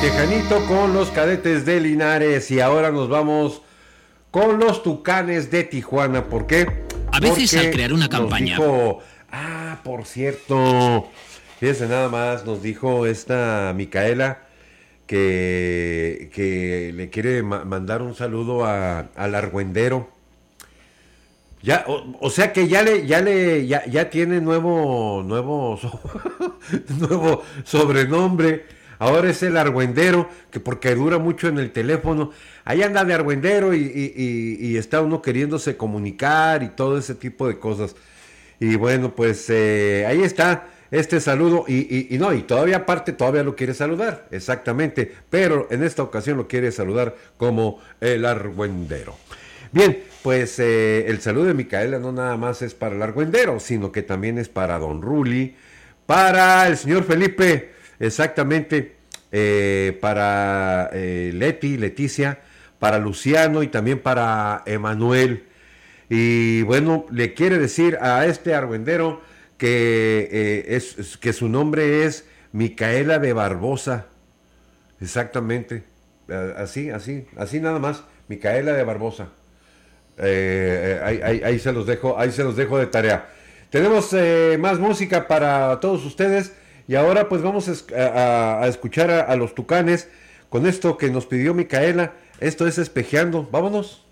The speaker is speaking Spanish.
Tejanito con los Cadetes de Linares y ahora nos vamos con los Tucanes de Tijuana. ¿Por qué? A veces al Porque crear una nos campaña. dijo, por cierto, fíjense nada más, nos dijo esta Micaela que le quiere mandar un saludo al argüendero. Ya, o sea que ya tiene nuevo nuevo sobrenombre. Ahora es el argüendero, que porque dura mucho en el teléfono. Ahí anda de argüendero y está uno queriéndose comunicar y todo ese tipo de cosas. Y bueno, pues ahí está este saludo. Y todavía aparte, todavía lo quiere saludar, exactamente. Pero en esta ocasión lo quiere saludar como el argüendero. Bien, pues el saludo de Micaela no nada más es para el argüendero, sino que también es para Don Ruli, para el señor Felipe, exactamente, para Leticia, para Luciano y también para Emanuel. Y bueno, le quiere decir a este argüendero que su nombre es Micaela de Barbosa, exactamente, así nada más, Micaela de Barbosa. Ahí se los dejo de tarea. Tenemos más música para todos ustedes y ahora pues vamos a escuchar a los Tucanes con esto que nos pidió Micaela. Esto es Espejeando. Vámonos.